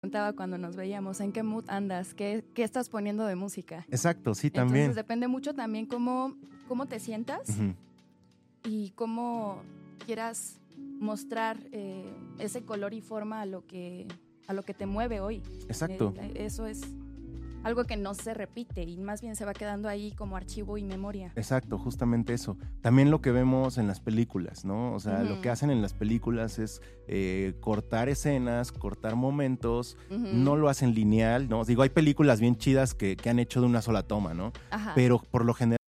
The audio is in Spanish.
preguntaba cuando nos veíamos, ¿en qué mood andas? ¿Qué estás poniendo de música? Exacto, sí, también. Entonces depende mucho también cómo te sientas y cómo quieras mostrar ese color y forma a lo que te mueve hoy. Exacto. Eso es algo que no se repite y más bien se va quedando ahí como archivo y memoria. Exacto, justamente eso. También lo que vemos en las películas, ¿no? O sea, lo que hacen en las películas es cortar escenas, cortar momentos, no lo hacen lineal, ¿no? Digo, hay películas bien chidas que han hecho de una sola toma, ¿no? Ajá. Pero por lo general